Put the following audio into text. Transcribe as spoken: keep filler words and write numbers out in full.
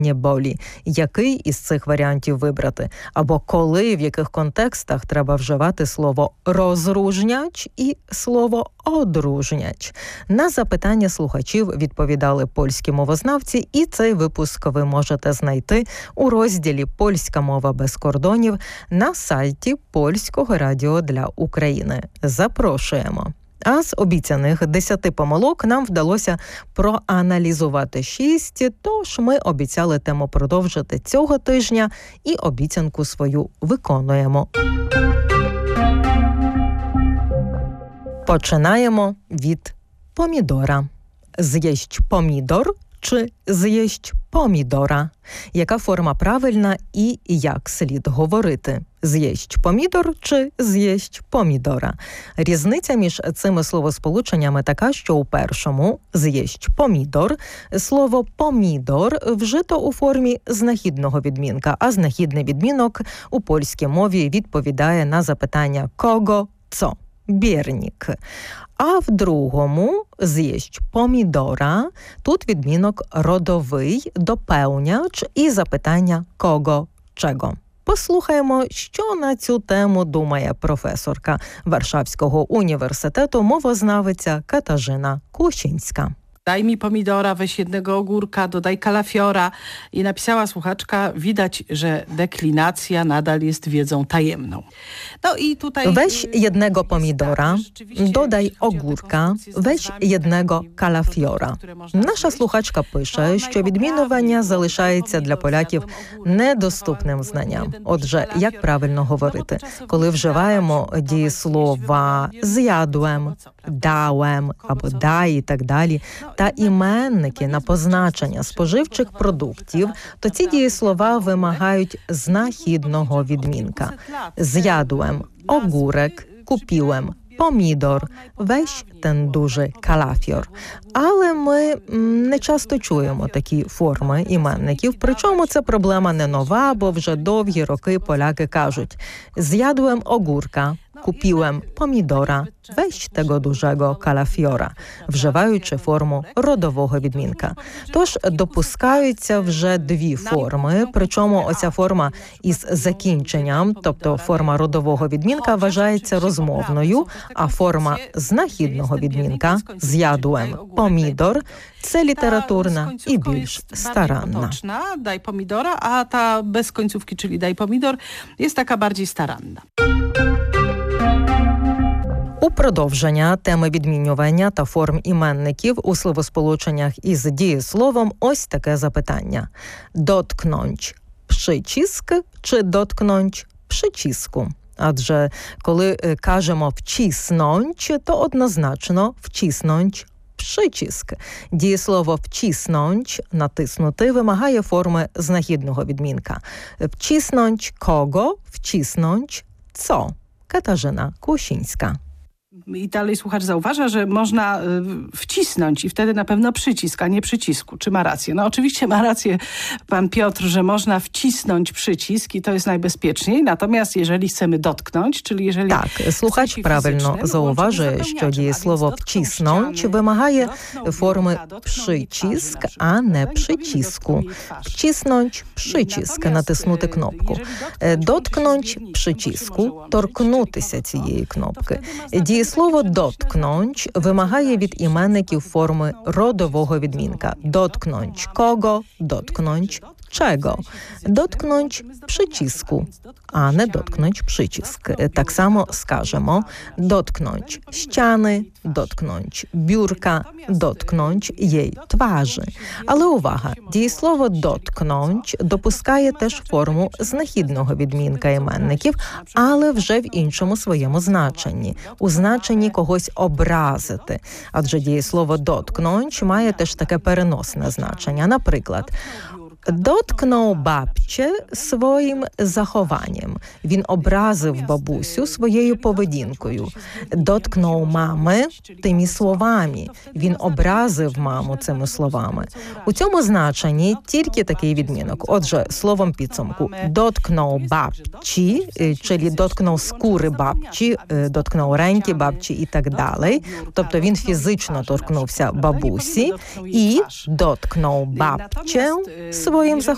не болі. Який із цих варіантів вибрати? Або коли, в яких контекстах треба вживати слово «розружняч» і слово «одружняч»? На запитання слухачів відповідали польські мовознавці, і цей випуск ви можете знайти у розділі «Польська мова без кордонів» на сайті Польського радіо для України. Запрошуємо! А з обіцяних десяти помилок нам вдалося проаналізувати шість, тож ми обіцяли тему продовжити цього тижня і обіцянку свою виконуємо. Починаємо від помідора. З'їсть помідор чи з'їсть помідора? Яка форма правильна і як слід говорити? З'їсть помідор чи з'їсть помідора? Різниця між цими словосполученнями така, що у першому «з'їсть помідор» слово «помідор» вжито у формі знахідного відмінка, а знахідний відмінок у польській мові відповідає на запитання «кого», «co». Бєрнік. А в другому «з'їсть помідора» тут відмінок родовий, доповняч і запитання «кого», «чего». Послухаємо, що на цю тему думає професорка Warszawskiego університету, мовознавиця Katarzyna Kłosińska. Daj mi pomidora, weź jednego ogórka, dodaj kalafiora. I napisała słuchaczka, widać, że deklinacja nadal jest wiedzą tajemną. No i tutaj... Weź jednego pomidora, dodaj ogórka, weź jednego kalafiora. Наша слухачка пише, що відмінювання залишається для поляків недоступним знанням. Отже, як правильно говорити? Коли вживаємо дієслова «з'ядłem», «дałem» або «дай» і так далі, та іменники на позначення споживчих продуктів, то ці дієслова вимагають знахідного відмінка. З'ядłem огурek, kupiłem помідор, weź ten duży kalafior. Але ми не часто чуємо такі форми іменників, причому це проблема не нова, бо вже довгі роки поляки кажуть «zjadłem ogórka», «kupiłem pomidora», «weź tego dużego kalafiora», вживаючи форму родового відмінка. Тож допускаються вже дві форми, причому оця форма із закінченням, тобто форма родового відмінка, вважається розмовною, а форма знахідного відмінка «zjadłem помідор» – це літературна і більш старанна. «Дай помідора», а та без końcówki, czyli «дай помідор», є така bardziej старанна. У продовження теми відмінювання та форм іменників у словосполученнях із дієсловом ось таке запитання. Доткнąć przycisk чи доткнąć przycisku? Адже коли кажемо «вчіснąć», то однозначно «вчіснąć przycisk». Дієслово «вчіснąć» – натиснути вимагає форми знахідного відмінка. «Вчіснąć kogo», «вчіснąć co». Katarzyna Kłosińska. I dalej słuchacz zauważa, że można y, wcisnąć i wtedy na pewno przycisk, a nie przycisku. Czy ma rację? No oczywiście ma rację pan Piotr, że można wcisnąć przycisk i to jest najbezpieczniej. Natomiast jeżeli chcemy dotknąć, czyli jeżeli... Так, слухач правильно зауважує, що дієслово «втіснąć» вимагає форми «przycisk», а не «przycisku». «Втіснąć przycisk» – натиснути кнопку. «Доткнąć przycisku» – торкнутися цієї кнопки. Дієслово «доткнąć» вимагає від іменників форми родового відмінка. «Доткнąć kogo», «доткнąć czego». «Доткнąć przycisku», а не «доткнąć przycisk». Так само скажемо «dotknąć ściany», «dotknąć biurka», «dotknąć jej twarzy». Але увага! Дієслово «dotknąć» допускає теж форму знахідного відмінка іменників, але вже в іншому своєму значенні. У значенні когось образити. Адже дієслово «dotknąć» має теж таке переносне значення. Наприклад, доткнув бабче своїм захованням. Він образив бабусю своєю поведінкою. Доткнув мами тими словами. Він образив маму цими словами. У цьому значенні тільки такий відмінок. Отже, словом підсумку, доткнув бабчі, czyli доткнув скури бабчі, доткнув реньки бабчі і так далі. Тобто він фізично торкнувся бабусі і доткнув бабче своїм захованням.